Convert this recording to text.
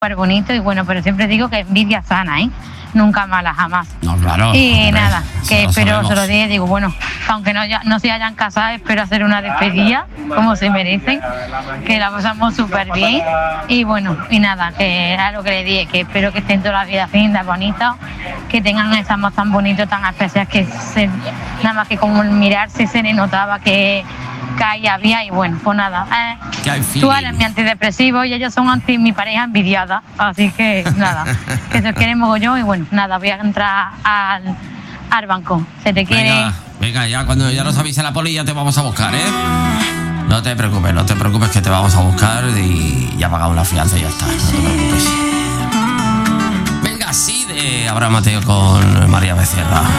súper bonito y bueno, pero siempre digo que envidia sana, ¿eh? Nunca mala, jamás. No, claro. Y hombre, nada, que espero, sabemos. se lo dije, digo, bueno, aunque no se hayan casado, espero hacer una despedida, como se merecen, que la pasamos súper bien. Y bueno, y nada, que era lo que le dije, que espero que estén toda la vida lindas, bonitas, que tengan ese amor tan bonito, tan especial, que nada más que como mirarse se le notaba que ahí había. Y bueno, pues nada, tú eres mi antidepresivo y ellos son mi pareja envidiada, así que nada, que se quieren mogollón. Y bueno, nada, voy a entrar al banco. Se te quiere. Venga, ya cuando ya nos avise la poli ya te vamos a buscar, ¿eh? No te preocupes que te vamos a buscar y ya pagamos la fianza y ya está, no te preocupes. Venga, sí, de Abraham Mateo con María Becerra.